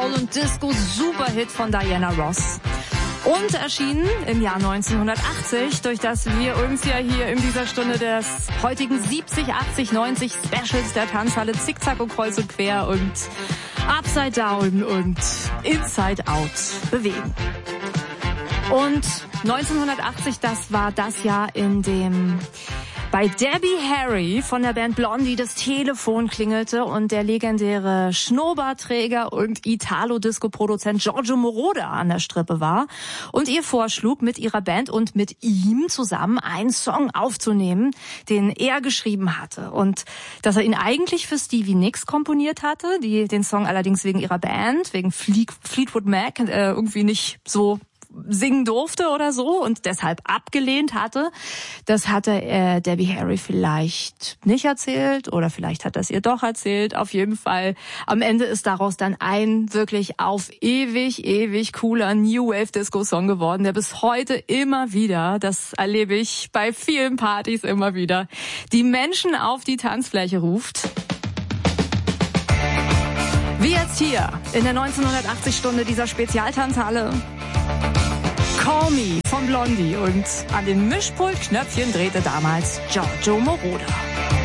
Soul und Disco Superhit von Diana Ross. Und erschienen im Jahr 1980, durch das wir uns ja hier in dieser Stunde des heutigen 70, 80, 90 Specials der Tanzhalle Zickzack und Kreuz und Quer und Upside Down und Inside Out bewegen. Und 1980, das war das Jahr, in dem bei Debbie Harry von der Band Blondie das Telefon klingelte und der legendäre Schnurrbartträger und Italo-Disco-Produzent Giorgio Moroder an der Strippe war und ihr vorschlug, mit ihrer Band und mit ihm zusammen einen Song aufzunehmen, den er geschrieben hatte. Und dass er ihn eigentlich für Stevie Nicks komponiert hatte, die den Song allerdings wegen ihrer Band, wegen Fleetwood Mac, irgendwie nicht so singen durfte oder so und deshalb abgelehnt hatte. Das hatte Debbie Harry vielleicht nicht erzählt oder vielleicht hat er es ihr doch erzählt. Auf jeden Fall, am Ende ist daraus dann ein wirklich auf ewig cooler New Wave Disco Song geworden, der bis heute immer wieder, das erlebe ich bei vielen Partys immer wieder, die Menschen auf die Tanzfläche ruft. Wie jetzt hier in der 1980-Stunde dieser Spezialtanzhalle. Call Me von Blondie und an den Mischpultknöpfchen drehte damals Giorgio Moroder.